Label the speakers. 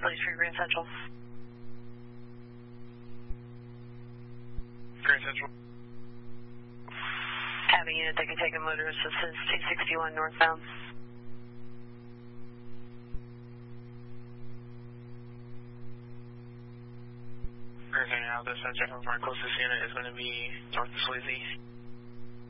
Speaker 1: please, for Grand Central.
Speaker 2: Grand Central.
Speaker 1: Have a unit that can take a motor assistance 261 northbound.
Speaker 2: Grand Central, this center of our closest unit is going to be north of Swayze.